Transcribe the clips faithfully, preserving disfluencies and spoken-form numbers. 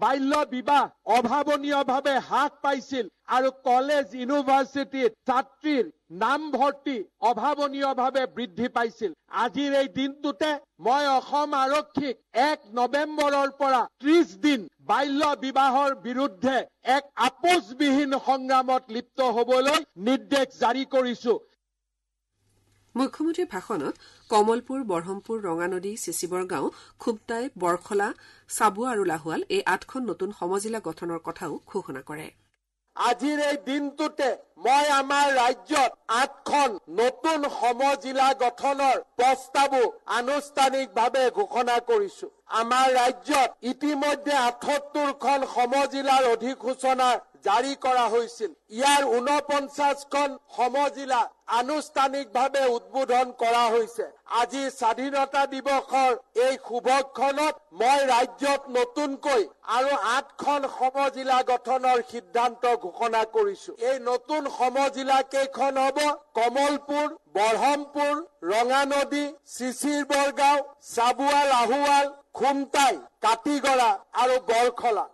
বাল্য বিবাহ অভাৱনীয়ভাৱে হ্ৰাস পাইছিল আৰু কলেজ ইউনিভাৰ্চিটিত ছাত্ৰীৰ নামভৰ্তি অভাৱনীয়ভাৱে বৃদ্ধি পাইছিল। আজিৰ এই দিনটোতে মই অসম আৰক্ষীক এক নৱেম্বৰৰ পৰা ত্ৰিশ দিন বাল্য বিবাহৰ বিৰুদ্ধে এক আপোচবিহীন সংগ্ৰামত লিপ্ত হ'বলৈ নিৰ্দেশ জাৰি কৰিছো। মুখ্যমন্ত্ৰীৰ ভাষণত কমলপুৰ, বৰহমপুৰ, ৰঙানদী, চিচিবৰ গাঁও, খুমটাই, বৰখলা, চাবুৱা আৰু লাহোৱাল এই আঠখন নতুন সমজিলা গঠনৰ কথাও ঘোষণা কৰে। আজিৰ এই দিনটোতে মই আমাৰ ৰাজ্যত আঠখন নতুন সমজিলা গঠনৰ প্ৰস্তাৱো আনুষ্ঠানিকভাৱে ঘোষণা কৰিছো। আমাৰ ৰাজ্যত ইতিমধ্যে আঠসত্তৰখন সমজিলাৰ অধিসূচনা জাৰি কৰা হৈছিল। ইয়াৰ ঊনপঞ্চাশখন সমজিলা আনুষ্ঠানিকভাৱে উদ্বোধন কৰা হৈছে। আজি স্বাধীনতা দিৱসৰ এই শুভক্ষণত মই ৰাজ্যত নতুনকৈ আৰু আঠখন সমজিলা গঠনৰ সিদ্ধান্ত ঘোষণা কৰিছো। এই নতুন সমজিলা কেইখন হ'ব কমলপুৰ, বৰহমপুৰ, ৰঙানদী, চিচিৰবৰগাঁও, চাবুৱা, লাহোৱাল, খুমটাই, কাটিগড়া আৰু বৰখলা।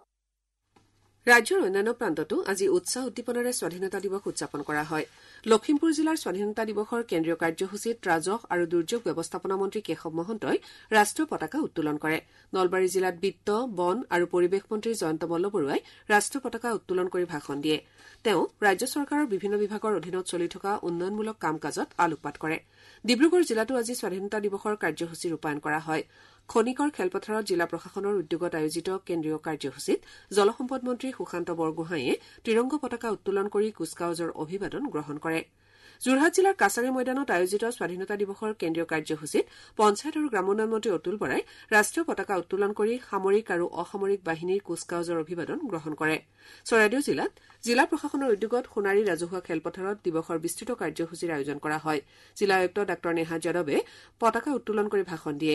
ৰাজ্যৰ অন্যান্য প্ৰান্ততো আজি উৎসাহ উদ্দীপনাৰে স্বাধীনতা দিৱস উদযাপন কৰা হয়। লখিমপুৰ জিলাৰ স্বাধীনতা দিৱসৰ কেন্দ্ৰীয় কাৰ্যসূচীত ৰাজহ আৰু দুৰ্যোগ ব্যৱস্থাপনা মন্ত্ৰী কেশৱ মহন্তই ৰাষ্ট্ৰীয় পতাকা উত্তোলন কৰে। নলবাৰী জিলাত বিত্ত, বন আৰু পৰিৱেশ মন্ত্ৰী জয়ন্ত মল্লবৰুৱাই ৰাষ্ট্ৰীয় পতাকা উত্তোলন কৰি ভাষণ দিয়ে। তেওঁ ৰাজ্য চৰকাৰৰ বিভিন্ন বিভাগৰ অধীনত চলি থকা উন্নয়নমূলক কাম কাজত আলোকপাত কৰে। ডিব্ৰুগড় জিলাতো আজি স্বাধীনতা দিৱসৰ কাৰ্যসূচী ৰূপায়ণ কৰা হয়। খনিকৰ খেলপথাৰত জিলা প্ৰশাসনৰ উদ্যোগত আয়োজিত কেন্দ্ৰীয় কাৰ্যসূচীত জলসম্পদ মন্ত্ৰী সুশান্ত বৰগোহাঁইয়ে ত্ৰিৰংগ পতাকা উত্তোলন কৰি কুচকাৱাজৰ অভিবাদন গ্ৰহণ কৰে। যোৰহাট জিলাৰ কাছাৰী ময়দানত আয়োজিত স্বাধীনতা দিৱসৰ কেন্দ্ৰীয় কাৰ্যসূচীত পঞ্চায়ত আৰু গ্ৰামোন্নয়ন মন্ত্ৰী অতুল বৰাই ৰাষ্ট্ৰীয় পতাকা উত্তোলন কৰি সামৰিক আৰু অসামৰিক বাহিনীৰ কুচকাৱাজৰ অভিবাদন গ্ৰহণ কৰে। চৰাইদেউ জিলাত জিলা প্ৰশাসনৰ উদ্যোগত সোণাৰী ৰাজহুৱা খেলপথাৰত দিৱসৰ বিস্তৃত কাৰ্যসূচীৰ আয়োজন কৰা হয়। জিলা আয়ুক্ত ডাঃ নেহা যাদৱে পতাকা উত্তোলন কৰি ভাষণ দিয়ে।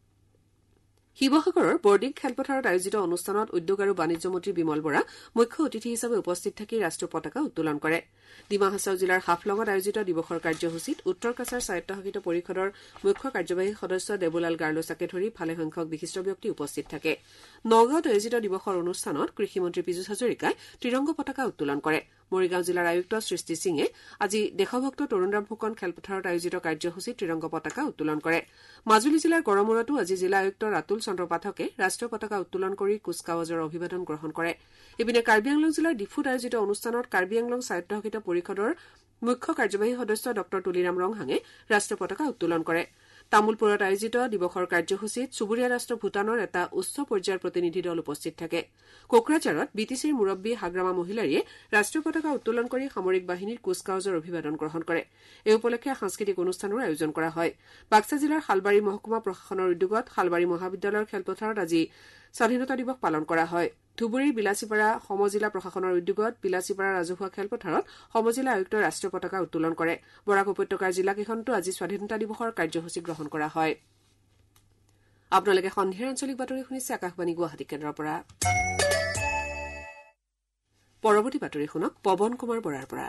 শিৱসাগৰৰ বৰ্ডিং খেলপথাৰত আয়োজিত অনুষ্ঠানত উদ্যোগ আৰু বাণিজ্য মন্ত্ৰী বিমল বৰা মুখ্য অতিথি হিচাপে উপস্থিত থাকি ৰাষ্ট্ৰীয় পতাকা উত্তোলন কৰে। ডিমা হাছাও জিলাৰ হাফলঙত আয়োজিত দিৱসৰ কাৰ্যসূচীত উত্তৰ কাছাৰ স্বায়ত্তশাসিত পৰিষদৰ মুখ্য কাৰ্যবাহী সদস্য দেবুলাল গাৰ্লোচাকে ধৰি ভালেসংখ্যক বিশিষ্ট ব্যক্তি উপস্থিত থাকে। নগাঁৱত আয়োজিত দিৱসৰ অনুষ্ঠানত কৃষিমন্ত্ৰী পীযুষ হাজৰিকাই ত্ৰিৰংগ পতাকা উত্তোলন কৰে। মৰিগাঁও জিলাৰ আয়ুক্ত সৃষ্টি সিঙে আজি দেশভক্ত তৰুণৰাম ফুকন খেলপথাৰত আয়োজিত কাৰ্যসূচীত ত্ৰিৰংগ পতাকা উত্তোলন কৰে। মাজুলী জিলাৰ গড়মূৰতো আজি জিলা আয়ুক্ত ৰাতুল চন্দ্ৰ পাঠকে ৰাষ্ট্ৰীয় পতাকা উত্তোলন কৰি কুচকাৱাজৰ অভিবাদন গ্ৰহণ কৰে। ইপিনে কাৰ্বি আংলং জিলাৰ ডিফুত আয়োজিত অনুষ্ঠানত কাৰ্বি আংলং স্বায়ত্তশাসিত পৰিষদৰ মুখ্য কাৰ্যবাহী সদস্য ডঃ তুলিৰাম ৰংহাঙে ৰাষ্ট্ৰীয় পতাকা উত্তোলন কৰে। তামুলপুৰত আয়োজিত দিৱসৰ কাৰ্যসূচীত চুবুৰীয়া ৰাষ্ট্ৰ ভূটানৰ এটা উচ্চ পৰ্যায়ৰ প্ৰতিনিধি দল উপস্থিত থাকে। কোকৰাঝাৰত বি টি চিৰ মুৰব্বী হাগ্ৰামা মহিলাৰীয়ে ৰাষ্ট্ৰীয় পতাকা উত্তোলন কৰি সামৰিক বাহিনীৰ কুচকাৱাজৰ অভিবাদন গ্ৰহণ কৰে। এই উপলক্ষে সাংস্কৃতিক অনুষ্ঠানৰ আয়োজন কৰা হয়। বাক্সা জিলাৰ শালবাৰী মহকুমা প্ৰশাসনৰ উদ্যোগত শালবাৰী মহাবিদ্যালয়ৰ খেলপথাৰত আজি স্বাধীনতা দিৱস পালন কৰা হয়। ধুবুৰীৰ বিলাচীপাৰা সমজিলা প্ৰশাসনৰ উদ্যোগত বিলাচীপাৰা ৰাজহুৱা খেলপথাৰত সমজিলা আয়ুক্তই ৰাষ্ট্ৰীয় পতাকা উত্তোলন কৰে। বৰাক উপত্যকাৰ জিলাকেইখনতো আজি স্বাধীনতা দিৱসৰ কাৰ্যসূচী গ্ৰহণ কৰা হয়। আপোনালোকে সন্ধিয়াৰ আঞ্চলিক বাতৰি শুনিছে আকাশবাণী গুৱাহাটী কেন্দ্ৰৰ পৰা। পৰৱৰ্তী বাতৰি শুনক পৱন কুমাৰ বৰাৰ পৰা।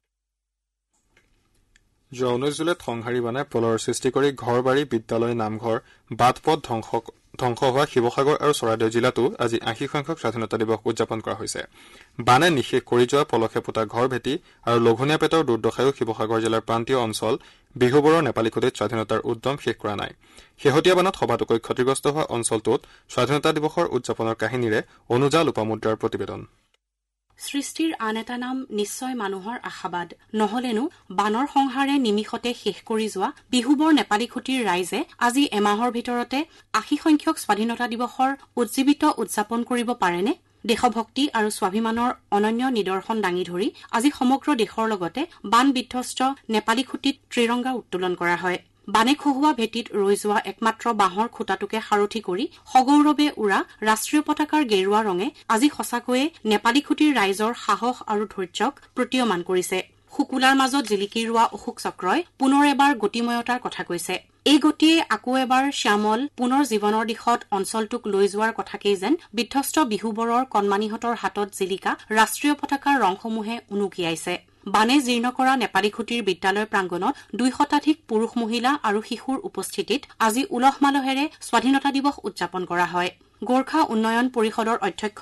যোৱা ঊনৈশ জুলাইত সংহাৰী বানে প্ৰলয়ৰ সৃষ্টি কৰি ঘৰ বাৰী, বিদ্যালয়, নামঘৰ, বাট পথ ধ্বংস ধ্বংস হোৱা শিৱসাগৰ আৰু চৰাইদেউ জিলাতো আজি আশী সংখ্যক স্বাধীনতা দিৱস উদযাপন কৰা হৈছে। বানে নিশেষ কৰি যোৱা পলসে পোতা ঘৰ ভেটি আৰু লঘনীয়া পেটৰ দুৰ্দশায়ো শিৱসাগৰ জিলাৰ প্ৰান্তীয় অঞ্চল বিহুবৰৰ নেপালীখুটিত স্বাধীনতাৰ উদ্যম শেষ কৰা নাই। শেহতীয়া বানত সবাতোকৈ ক্ষতিগ্ৰস্ত হোৱা অঞ্চলটোত স্বাধীনতা দিৱসৰ উদযাপনৰ কাহিনীৰে অনুজা লোপামুদ্ৰাৰ প্ৰতিবেদন। সৃষ্টিৰ আন এটা নাম নিশ্চয় মানুহৰ আশাবাদ। নহলেনো বানৰ সংহাৰে নিমিষতে শেষ কৰি যোৱা বিহুবৰ নেপালীখুটিৰ ৰাইজে আজি এমাহৰ ভিতৰতে আশী সংখ্যক স্বাধীনতা দিৱসৰ উজ্জীৱিত উদযাপন কৰিব পাৰেনে? দেশভক্তি আৰু স্বাভিমানৰ অনন্য নিদৰ্শন দাঙি ধৰি আজি সমগ্ৰ দেশৰ লগতে বান বিধ্বস্ত নেপালীখুটিত ত্ৰিৰংগা উত্তোলন কৰা হয়। বানে খহোৱা ভেটিত ৰৈ যোৱা একমাত্ৰ বাঁহৰ খুঁটাটোকে সাৰথি কৰি সগৌৰৱে উৰা ৰাষ্ট্ৰীয় পতাকাৰ গেৰুৱা ৰঙে আজি সঁচাকৈয়ে নেপালীখুটিৰ ৰাইজৰ সাহস আৰু ধৈৰ্যক প্ৰতীয়মান কৰিছে। শুকুলাৰ মাজত জিলিকি ৰোৱা অশোক চক্ৰই পুনৰ এবাৰ গতিময়তাৰ কথা কৈছে। এই গতিয়ে আকৌ এবাৰ শ্যামল পুনৰ জীৱনৰ দিশত অঞ্চলটোক লৈ যোৱাৰ কথাকেই যেন বিধ্বস্ত বিহুবৰৰ কণমানিহঁতৰ হাতত জিলিকা ৰাষ্ট্ৰীয় পতাকাৰ ৰংসমূহে উনুকিয়াইছে। বানে জীৰ্ণ কৰা নেপালীখুটিৰ বিদ্যালয় প্ৰাংগণত দুই শতাধিক পুৰুষ মহিলা আৰু শিশুৰ উপস্থিতিত আজি উলহ মালহেৰে স্বাধীনতা দিৱস উদযাপন কৰা হয়। গোৰ্খা উন্নয়ন পৰিষদৰ অধ্যক্ষ